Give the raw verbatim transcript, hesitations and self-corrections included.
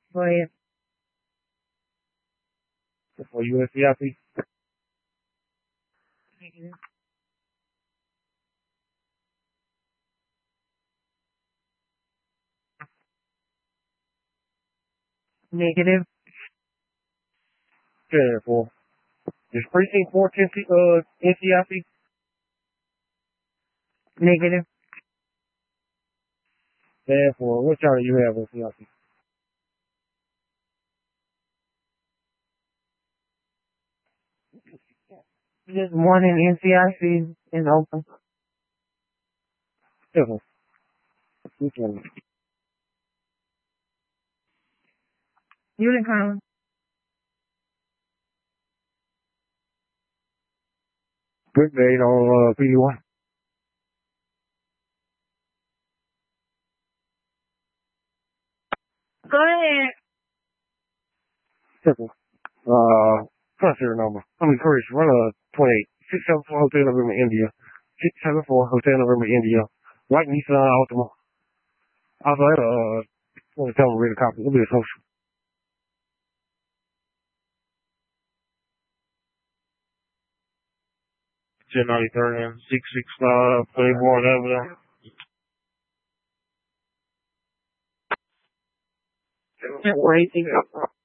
Go ahead. For U S C I P. Negative. Negative. ten four. Is precinct four ten, uh, N C I P? Negative. ten four. What y'all do you have N C I P? Just one in N C I C is open. Seven. Which one? Unit Collins. Quick date on uh, P D one. Go ahead. Simple. Uh, consider number. I mean, Chris, run a twenty-eight. six seven four Hotel November, India. six seven four Hotel November, India. White Nissan Altima. Also, I had a, uh, want to tell them to read a copy. It'll be a social. ten ninety-third and six sixty-five Playboy Avenue. Wait.